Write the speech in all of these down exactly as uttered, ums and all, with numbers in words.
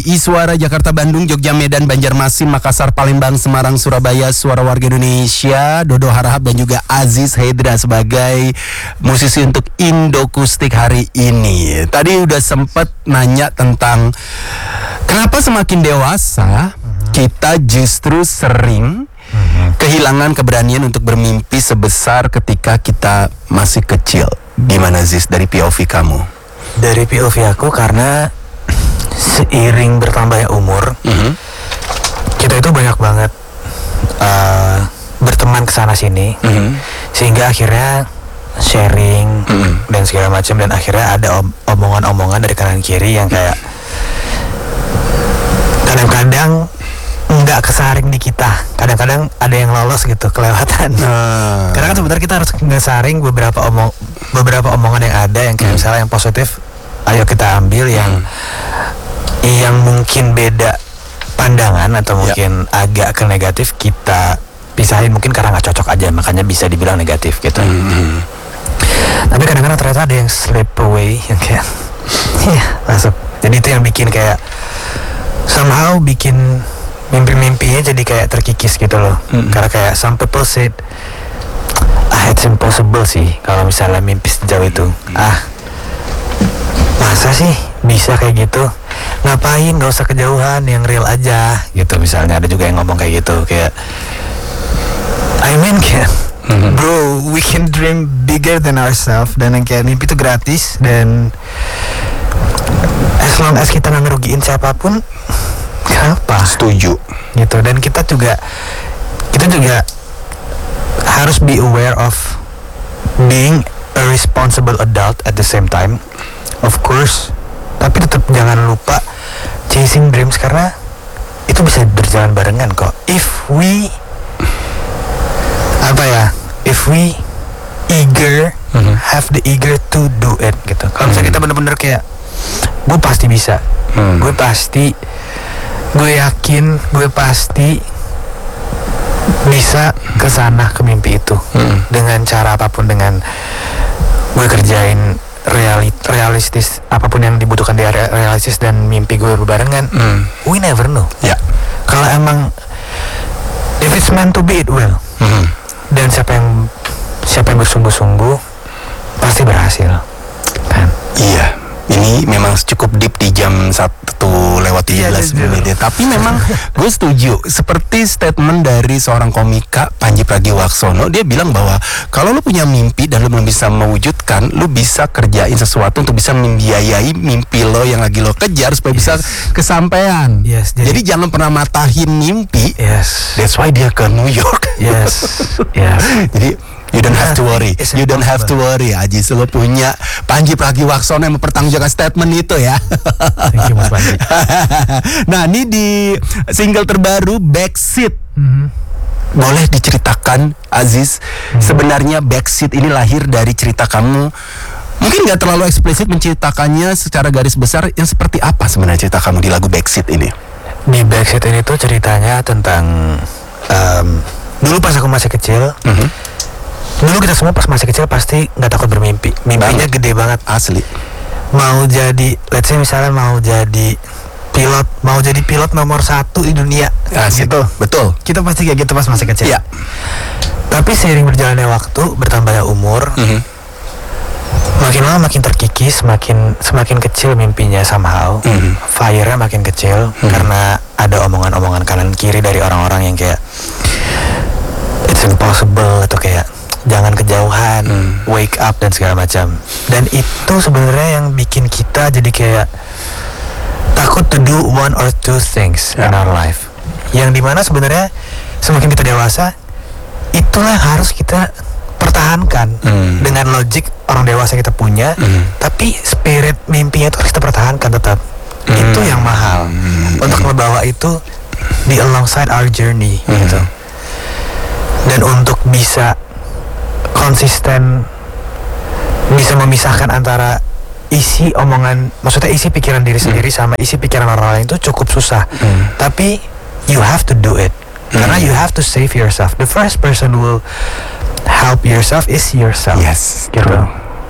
Suara Jakarta, Bandung, Jogja, Medan, Banjarmasin, Makassar, Palembang, Semarang, Surabaya, Suara Warga Indonesia, Dodo Harahap dan juga Aziz Hendra sebagai musisi untuk Indokustik hari ini. Tadi udah sempet nanya tentang kenapa semakin dewasa kita justru sering kehilangan keberanian untuk bermimpi sebesar ketika kita masih kecil. Gimana Ziz dari P O V kamu? Dari P O V aku karena seiring bertambahnya umur, mm-hmm. kita itu banyak banget uh, berteman kesana sini, mm-hmm. sehingga akhirnya sharing mm-hmm. dan segala macam, dan akhirnya ada om- omongan-omongan dari kanan kiri yang kayak kadang-kadang nggak kesaring di kita, kadang-kadang ada yang lolos gitu kelewatan. Uh. Karena kan sebenarnya kita harus ngesaring beberapa omong beberapa omongan yang ada yang kayak mm. misalnya yang positif, ayo kita ambil yang mm. yang mungkin beda pandangan atau mungkin yeah. agak ke negatif kita pisahin, mungkin karena nggak cocok aja, makanya bisa dibilang negatif gitu. Mm-hmm. Tapi kadang-kadang ternyata ada yang slip away yang kayak ya masuk. Jadi itu yang bikin kayak somehow bikin mimpi-mimpinya jadi kayak terkikis gitu loh. Mm-hmm. Karena kayak some people said, ah it's impossible sih kalau misalnya mimpi sejauh itu. Mm-hmm. Ah masa sih bisa kayak gitu, ngapain, gak usah kejauhan, yang real aja gitu. Misalnya ada juga yang ngomong kayak gitu, kayak I mean kayak mm-hmm. bro, we can dream bigger than ourselves, dan yang kayak mimpi itu gratis, dan as long as kita gak ngerugiin siapapun, kenapa? Setuju gitu. Dan kita juga kita juga harus be aware of being a responsible adult at the same time, of course. Tapi tetap jangan lupa chasing dreams, karena itu bisa berjalan barengan kok. If we apa ya, if we eager, mm-hmm. have the eager to do it gitu. Kalau misalnya mm-hmm. kita bener-bener kayak gue pasti bisa, mm. gue pasti, gue yakin, gue pasti bisa kesana, ke mimpi itu, mm. dengan cara apapun, dengan gue kerjain Realit, realistis, apapun yang dibutuhkan dia realistis, dan mimpi gue berbarengan. mm. We never know. Ya. Yeah. Kalau emang if it's meant to be, it will. Mm-hmm. Dan siapa yang siapa yang bersungguh-sungguh pasti berhasil, kan? Iya. Ini memang cukup deep di jam satu lewat tiga belas menit. Tapi memang gue setuju. Seperti statement dari seorang komika, Panji Pragiwaksono, dia bilang bahwa kalau lu punya mimpi dan lu belum bisa mewujudkan, lu bisa kerjain sesuatu untuk bisa membiayai mimpi lo yang lagi lo kejar supaya yes. bisa kesampaian. Yes, jadi, jadi jangan pernah matahin mimpi. Yes. That's why dia ke New York. Yes. Yes. Jadi you don't have to worry. You don't have to worry. Aji, lo punya Panji Pragiwaksono yang mempertanggungjawabkan statement itu ya. Thank you Mas Panji. Nah, ini di single terbaru Backseat. Mm-hmm. Boleh diceritakan, Aziz, mm-hmm. sebenarnya Backseat ini lahir dari cerita kamu. Mungkin nggak terlalu eksplisit menceritakannya secara garis besar, yang seperti apa sebenarnya cerita kamu di lagu Backseat ini? Di Backseat ini tuh ceritanya tentang um, dulu pas aku masih kecil. Mm-hmm. Dulu kita semua pas masih kecil pasti nggak takut bermimpi. Mimpinya banget. Gede banget. Asli. Mau jadi, let's say misalnya mau jadi pilot, mau jadi pilot nomor satu di dunia. Asli. Gitu. Betul. Kita pasti kayak gitu pas masih kecil. Iya. Tapi seiring berjalannya waktu, bertambahnya umur, mm-hmm. makin lama makin terkikis, makin semakin kecil mimpinya somehow. Mm-hmm. Fire-nya makin kecil, mm-hmm. karena ada omongan-omongan kanan kiri dari orang-orang yang kayak it's impossible, atau kayak jangan kejauhan, hmm. wake up dan segala macam. Dan itu sebenarnya yang bikin kita jadi kayak takut to do one or two things yeah. in our life. Yang dimana sebenarnya semakin kita dewasa, itulah harus kita pertahankan hmm. dengan logik orang dewasa kita punya, hmm. tapi spirit mimpinya itu harus kita pertahankan tetap. Hmm. Itu yang mahal hmm. untuk membawa itu di alongside our journey, hmm. gitu. Dan untuk bisa konsisten, bisa memisahkan antara isi omongan, maksudnya isi pikiran diri sendiri mm. sama isi pikiran orang lain itu cukup susah. Mm. Tapi you have to do it, mm. karena you have to save yourself. The first person who will help yourself is yourself. Yes, gitu.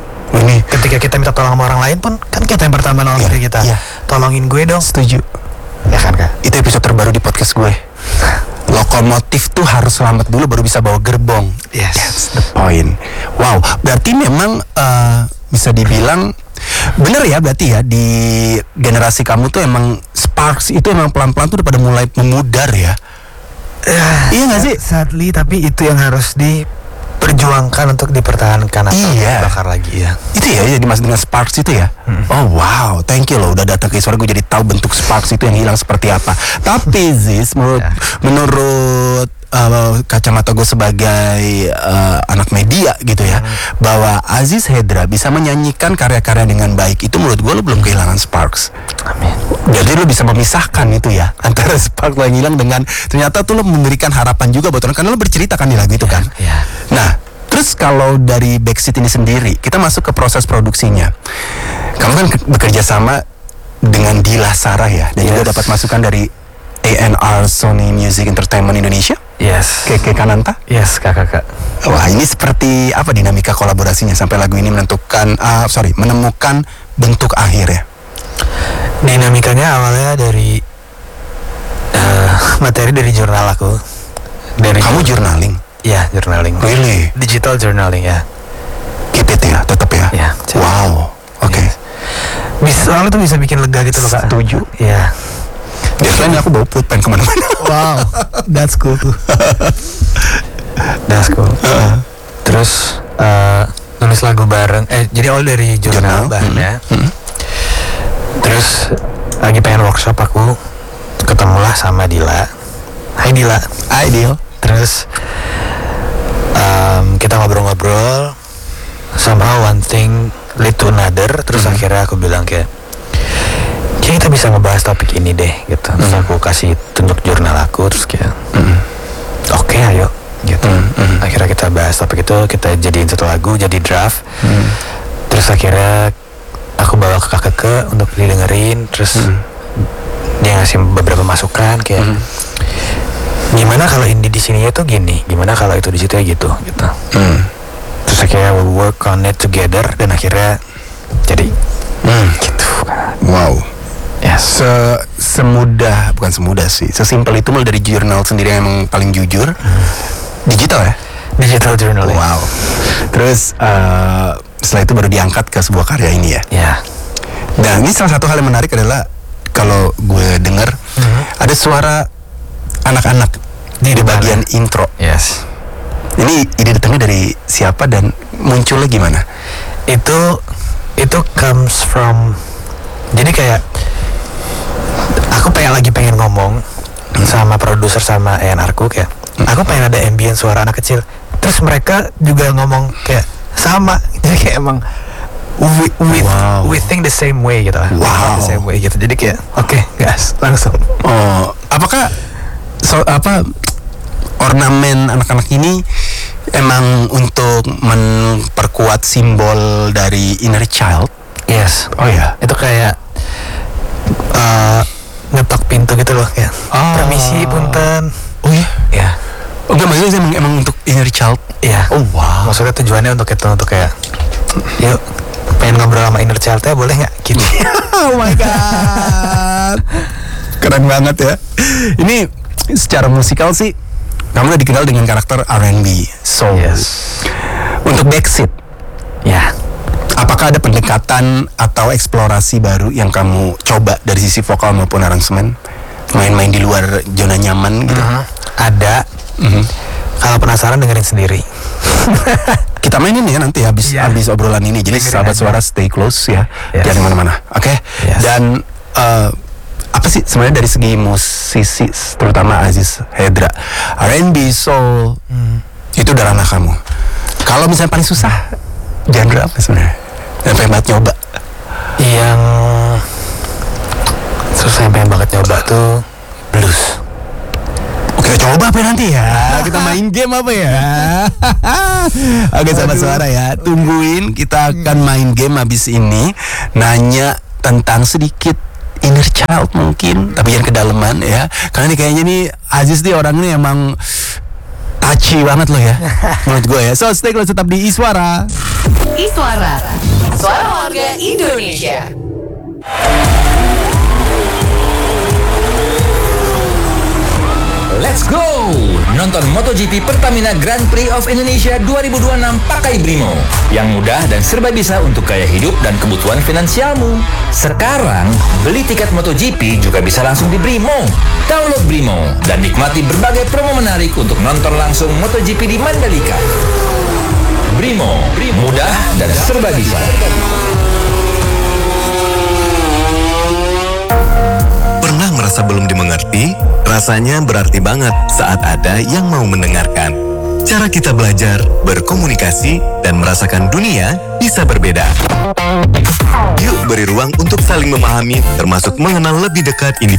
Ini ketika kita minta tolong sama orang lain pun kan kita yang pertama nolong diri yeah, kita. Yeah. Tolongin gue dong. Setuju. Ya kan Kak? Itu episode terbaru di podcast gue. Lokomotif tuh harus selamat dulu baru bisa bawa gerbong. Yes. That's the point. Wow, berarti memang uh, bisa dibilang bener ya, berarti ya di generasi kamu tuh emang sparks itu emang pelan-pelan tuh udah pada mulai memudar ya. Uh, iya nggak sih? Sadly, tapi itu yang harus diperjuangkan untuk dipertahankan atau iya. dibakar lagi ya. Itu ya, jadi mas dengan sparks itu ya. Hmm. Oh wow, thank you loh udah datang ke suara gue jadi tahu bentuk sparks itu yang hilang seperti apa. Tapi Ziz, menurut ya. menurut uh, kacamata gue sebagai uh, anak media gitu ya, hmm. bahwa Aziz Hendra bisa menyanyikan karya-karya dengan baik itu menurut gue lo belum kehilangan sparks. Amin. Jadi lo bisa memisahkan itu ya antara spark lo yang hilang dengan ternyata tuh lo memberikan harapan juga buat orang karena lo bercerita kan di lagu itu kan. Ya, ya. Nah, terus kalau dari Backseat ini sendiri kita masuk ke proses produksinya. Kamu kan bekerja sama dengan Dila Sarah ya dan yes. juga dapat masukan dari A and R Sony Music Entertainment Indonesia. Yes. Keke Kananta. Yes, kakak-kakak. Wah, ini seperti apa dinamika kolaborasinya sampai lagu ini menentukan, uh, sorry, menemukan bentuk akhir ya? Dinamikanya awalnya dari uh, materi dari jurnal aku. Dari Kamu journaling? Ya, journaling. Really? Digital journaling ya. Keep it ya, tetap ya. Ya. Wow. Oke. Okay. Yes. Bisa, soalnya tuh bisa bikin lega gitu loh Kak. Setuju. Ya. Biasanya aku bawa pulpen kemana-mana. Wow, that's cool tuh. That's cool. Uh-uh. Terus uh, nulis lagu bareng. Eh, jadi awal dari jurnal bahannya. Mm-hmm. Terus lagi pengen workshop aku ketemulah sama Dila. Hai Dila. Hai Dil. Terus um, kita ngobrol-ngobrol. Somehow one thing lead to another. Terus mm-hmm. akhirnya aku bilang kayak, kayak kita bisa ngebahas topik ini deh gitu. Terus mm-hmm. aku kasih tunjuk jurnal aku. Terus kayak mm-hmm. oke okay, ayo gitu. Mm-hmm. Akhirnya kita bahas topik itu, kita jadiin satu lagu, jadi draft. Mm-hmm. Terus akhirnya aku bawa ke kakak ke untuk didengerin. Terus mm-hmm. dia ngasih beberapa masukan kayak mm-hmm. gimana kalau ini di sini itu gini, gimana kalau itu di situ ya gitu gitu. Mm. Terus akhirnya we work on it together dan akhirnya jadi mm. gitu. Wow. Yes. Se semudah, bukan semudah sih, sesimpel itu mulai dari jurnal sendiri yang emang paling jujur. Hmm. Digital ya? Digital journal. Wow. Terus uh, setelah itu baru diangkat ke sebuah karya ini ya? Ya. Dan ini salah satu hal yang menarik adalah kalau gue dengar hmm. ada suara anak-anak di, di bagian intro. Yes. Ini ide datangnya dari siapa dan munculnya gimana? Itu itu comes from, jadi kayak aku pengen lagi pengen ngomong hmm. sama produser sama A and R-ku kayak hmm. aku pengen ada ambient suara anak kecil. Terus mereka juga ngomong kayak sama. Jadi kayak emang we we, wow. we think the same way gitu. Wow. The same way gitu. Jadi kayak oke, okay, gas, langsung. Oh, apakah so, apa ornamen anak-anak ini emang untuk memperkuat simbol dari inner child? Yes. Oh ya. Itu kayak uh, ngetok pintu gitu loh kayak. Oh. Permisi punten. Oh ya. Ya. Oh enggak, maksudnya emang, emang untuk inner child. Iya. Oh wow. Maksudnya tujuannya untuk itu, untuk kayak yuk pengen ngobrol sama inner child-nya boleh nggak? Gitu. Oh my god. Keren banget ya. Ini secara musikal sih kamu udah dikenal dengan karakter R and B, soul. Yes. Untuk Backseat, ya. Apakah ada pendekatan atau eksplorasi baru yang kamu coba dari sisi vokal maupun aransemen? Main-main di luar zona nyaman gitu? Uh-huh. Ada. Uh-huh. Kalau penasaran dengerin sendiri. Kita mainin ya nanti habis yeah. habis obrolan ini. Jadi dengerin sahabat aja. Suara stay close ya, yes. Jangan kemana-mana. Oke. Okay? Yes. Dan uh, apa sih sebenarnya dari segi musisi, terutama Aziz Hendra, R and B, soul, hmm. itu udah ranah kamu. Kalau misalnya paling susah, genre apa sebenarnya? Yang pengen banget nyoba? Yang susah yang pengen banget nyoba tuh blues. Oke, kita coba apa nanti ya? Kita main game apa ya? Oke, sahabat suara ya, tungguin, kita akan main game habis ini. Nanya tentang sedikit inner child mungkin, tapi yang kedalaman ya. Karena ini kayaknya nih Aziz nih orangnya emang touchy banget loh ya, menurut gue ya. So stay close tetap di Iswara. Iswara, suara warga Indonesia. Wow, nonton MotoGP Pertamina Grand Prix of Indonesia dua ribu dua puluh enam pakai Brimo. Yang mudah dan serba bisa untuk gaya hidup dan kebutuhan finansialmu. Sekarang, beli tiket MotoGP juga bisa langsung di Brimo. Download Brimo dan nikmati berbagai promo menarik untuk nonton langsung MotoGP di Mandalika. Brimo, mudah dan serba bisa. Pernah merasa belum dimengerti? Rasanya berarti banget saat ada yang mau mendengarkan. Cara kita belajar, berkomunikasi, dan merasakan dunia bisa berbeda. Yuk beri ruang untuk saling memahami, termasuk mengenal lebih dekat individu